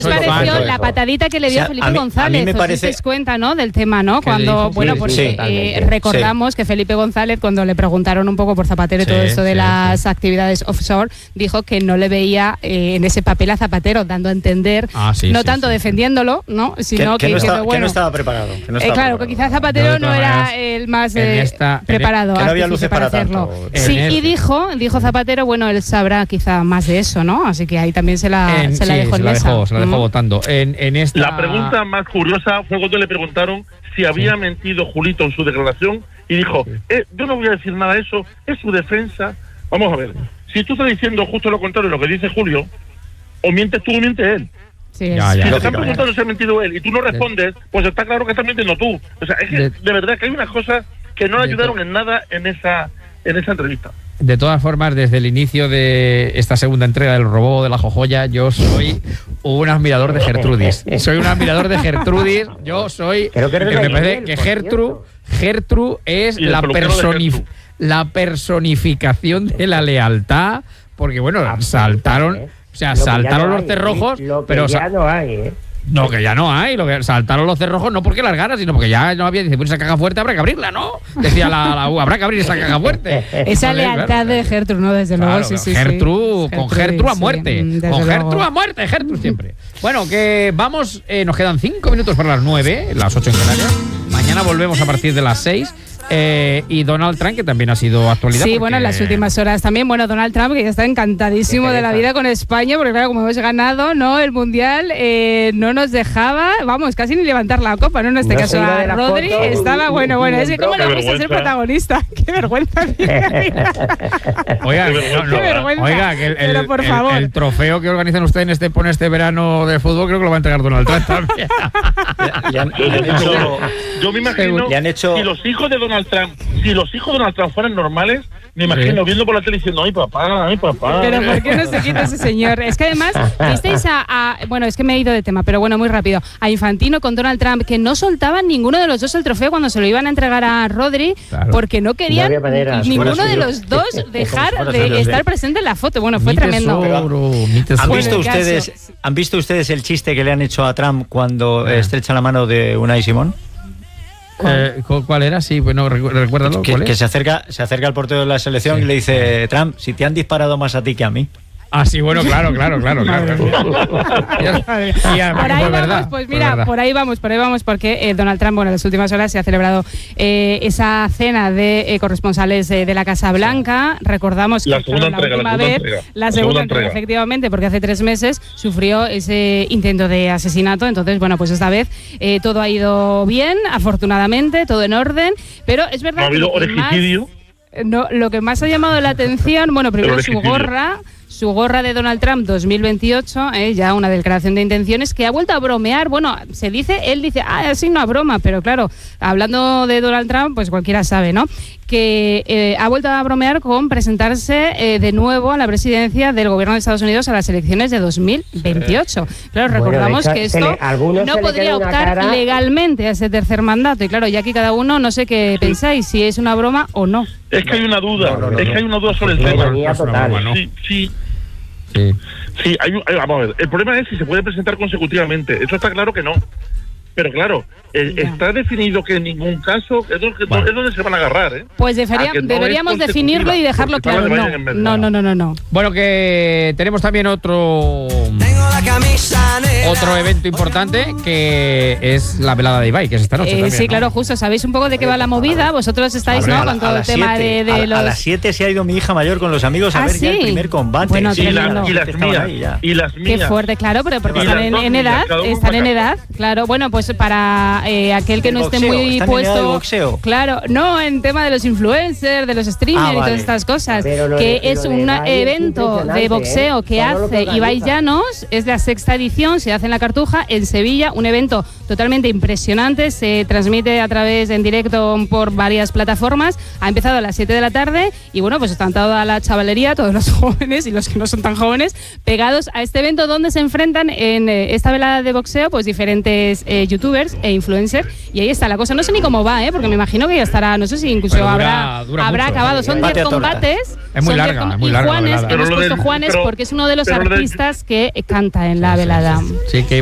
pareció la patadita que le dio Felipe González? ¿Os disteis cuenta, no? Del tema, ¿no? Cuando, recordamos que Felipe González, cuando le preguntaron un poco por Zapatero y todo esto de las actividades offshore, dijo que no le veía en ese papel a Zapatero, dando a entender, tanto defendiéndolo, ¿no? Sino que no estaba preparado. Claro, que quizás Zapatero no era el más preparado. Que no había luces para hacerlo. Sí, y dijo Zapatero, bueno, él sabrá quizá más de eso, ¿no? Así que ahí también se la dejó en mesa. Se la dejó votando. La pregunta más curiosa fue cuando le preguntaron si había mentido Julito en su declaración y dijo, yo no voy a decir nada de eso, es su defensa. Vamos a ver, si tú estás diciendo justo lo contrario de lo que dice Julio, o mientes tú o miente él. Sí, si te están preguntando si ha mentido él y tú no respondes, pues está claro que estás mintiendo tú. O sea, es que de verdad que hay unas cosas que no le ayudaron en nada en esa entrevista. De todas formas, desde el inicio de esta segunda entrega del Robó de la Jojoya, yo soy un admirador de Gertrudis. Soy un admirador de Gertrudis. Yo soy... Me parece que Gertrude es la personificación de la lealtad, porque bueno, saltaron los cerrojos, pero ya no hay, No, que ya no hay. Lo que saltaron los cerrojos no porque las ganas, sino porque ya no había. Dice, pues esa caja fuerte habrá que abrirla, ¿no? Decía la U, habrá que abrir esa caja fuerte. Esa lealtad de Gertrude, ¿no? Desde luego, sí. Gertrude, con Gertrude a muerte. Con Gertrude a muerte, Gertrude siempre. Bueno, que vamos, nos quedan 5 minutos para las 9, las 8 en Canarias. Mañana volvemos a partir de las 6. Y Donald Trump, que también ha sido actualidad. Sí, bueno, en las últimas horas también. Bueno, Donald Trump, que ya está encantadísimo de la vida con España, porque claro, como hemos ganado, ¿no? El Mundial no nos dejaba, vamos, casi ni levantar la copa, ¿no? En este caso, a Rodri estaba, bueno, es que ¿cómo le gusta ser protagonista? ¡Qué vergüenza! Oiga, que el trofeo que organizan ustedes en este verano de fútbol, creo que lo va a entregar Donald Trump también. Yo me imagino si los hijos de Donald Trump fueran normales, me imagino viendo por la tele diciendo, ay papá. Pero ¿por qué no se quita ese señor? Es que además, visteis bueno, es que me he ido de tema, pero bueno, muy rápido, a Infantino con Donald Trump, que no soltaban ninguno de los dos el trofeo cuando se lo iban a entregar a Rodri, porque no querían ninguno de los dos dejar de estar presente en la foto. Bueno, fue tremendo. ¿Han visto ustedes el chiste que le han hecho a Trump cuando estrecha la mano de Unai Simón? ¿Cuál era? Sí, bueno, recuérdalo. Que se acerca al portero de la selección y le dice, Trump, si te han disparado más a ti que a mí. Ah, sí, bueno, claro. Por ahí vamos, pues mira, por ahí vamos, porque Donald Trump, bueno, en las últimas horas se ha celebrado esa cena de corresponsales de la Casa Blanca. Recordamos que la segunda entrega, efectivamente, porque hace 3 meses sufrió ese intento de asesinato. Entonces, bueno, pues esta vez todo ha ido bien, afortunadamente, todo en orden, pero es verdad ¿no ha habido orejicidio? Lo que más ha llamado la atención, bueno, primero su gorra de Donald Trump 2028, ya una declaración de intenciones que ha vuelto a bromear. Bueno, él dice, así no a broma, pero claro, hablando de Donald Trump, pues cualquiera sabe, ¿no? Que ha vuelto a bromear con presentarse de nuevo a la presidencia del gobierno de Estados Unidos a las elecciones de 2028. Claro, recordamos que esto no podría optar legalmente a ese tercer mandato. Y claro, ya aquí cada uno, no sé qué pensáis, si es una broma o no. Es que hay una duda, hay una duda sobre el tema. Sí, vamos a ver. El problema es si se puede presentar consecutivamente. Eso está claro que no. Pero claro, está definido que en ningún caso es donde se van a agarrar, Pues deberíamos definirlo y dejarlo claro. No. Bueno, que tenemos también otro evento importante, que es la velada de Ibai, que es esta noche también, sí, claro, justo. ¿Sabéis un poco de qué va la movida? Vosotros estáis, ¿no? Con todo el tema de los... A las 7 se ha ido mi hija mayor con los amigos a ver ya el primer combate. Bueno, y las mías. Qué fuerte, claro, pero porque están en edad, claro. Bueno, pues para aquel que no esté muy puesto, claro, no en tema de los influencers, de los streamers y todas estas cosas, que es un evento de boxeo que hace Ibai Llanos, es la 6ª edición, se hace en la Cartuja, en Sevilla, un evento totalmente impresionante. Se transmite a través en directo por varias plataformas. Ha empezado a las 7 de la tarde y bueno, pues están toda la chavalería, todos los jóvenes y los que no son tan jóvenes, pegados a este evento donde se enfrentan en esta velada de boxeo pues diferentes youtubers e influencers, y ahí está la cosa. No sé ni cómo va, porque me imagino que ya estará, no sé si incluso habrá acabado. Son 10 combates. Es muy larga, y Juanes, hemos puesto Juanes porque es uno de los artistas que canta en la velada. Sí, que